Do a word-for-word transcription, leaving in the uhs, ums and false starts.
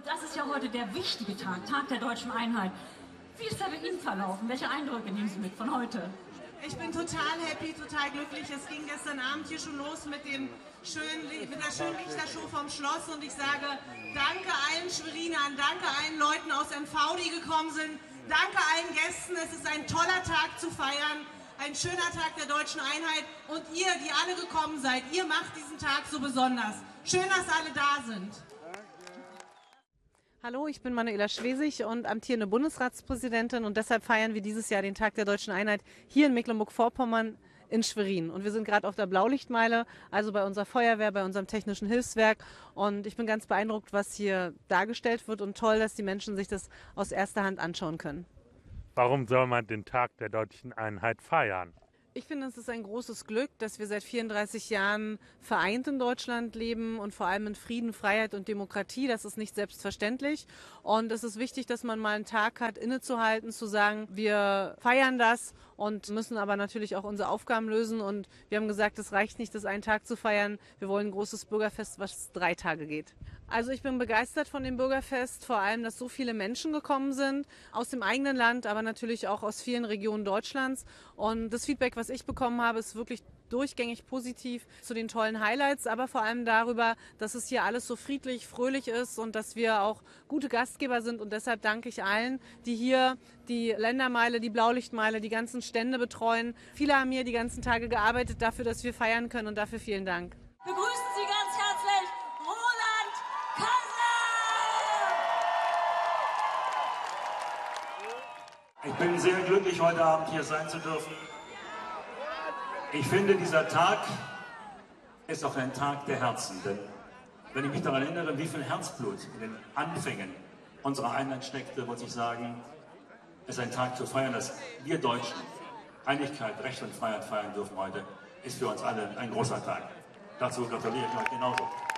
Und das ist ja heute der wichtige Tag, Tag der deutschen Einheit. Wie ist da bei Ihnen verlaufen? Welche Eindrücke nehmen Sie mit von heute? Ich bin total happy, total glücklich. Es ging gestern Abend hier schon los mit, dem schönen, mit der schönen Lichtershow vom Schloss. Und ich sage danke allen Schwerinern, danke allen Leuten aus M V, die gekommen sind. Danke allen Gästen. Es ist ein toller Tag zu feiern. Ein schöner Tag der deutschen Einheit. Und ihr, die alle gekommen seid, ihr macht diesen Tag so besonders. Schön, dass alle da sind. Hallo, ich bin Manuela Schwesig und amtierende Bundesratspräsidentin und deshalb feiern wir dieses Jahr den Tag der deutschen Einheit hier in Mecklenburg-Vorpommern in Schwerin. Und wir sind gerade auf der Blaulichtmeile, also bei unserer Feuerwehr, bei unserem technischen Hilfswerk. Und ich bin ganz beeindruckt, was hier dargestellt wird und toll, dass die Menschen sich das aus erster Hand anschauen können. Warum soll man den Tag der deutschen Einheit feiern? Ich finde, es ist ein großes Glück, dass wir seit vierunddreißig Jahren vereint in Deutschland leben und vor allem in Frieden, Freiheit und Demokratie. Das ist nicht selbstverständlich. Und es ist wichtig, dass man mal einen Tag hat, innezuhalten, zu sagen, wir feiern das und müssen aber natürlich auch unsere Aufgaben lösen. Und wir haben gesagt, es reicht nicht, das einen Tag zu feiern. Wir wollen ein großes Bürgerfest, was drei Tage geht. Also ich bin begeistert von dem Bürgerfest, vor allem, dass so viele Menschen gekommen sind, aus dem eigenen Land, aber natürlich auch aus vielen Regionen Deutschlands. Und das Feedback, was ich bekommen habe, ist wirklich durchgängig positiv zu den tollen Highlights, aber vor allem darüber, dass es hier alles so friedlich, fröhlich ist und dass wir auch gute Gastgeber sind. Und deshalb danke ich allen, die hier die Ländermeile, die Blaulichtmeile, die ganzen Stände betreuen. Viele haben hier die ganzen Tage gearbeitet dafür, dass wir feiern können und dafür vielen Dank. Begrüßen Sie ganz herzlich Roland Kaiser! Ich bin sehr glücklich, heute Abend hier sein zu dürfen. Ich finde, dieser Tag ist auch ein Tag der Herzen. Denn wenn ich mich daran erinnere, wie viel Herzblut in den Anfängen unserer Einheit steckte, muss ich sagen, es ist ein Tag zu feiern, dass wir Deutschen Einigkeit, Recht und Freiheit feiern dürfen heute, ist für uns alle ein großer Tag. Dazu gratuliere ich euch genauso.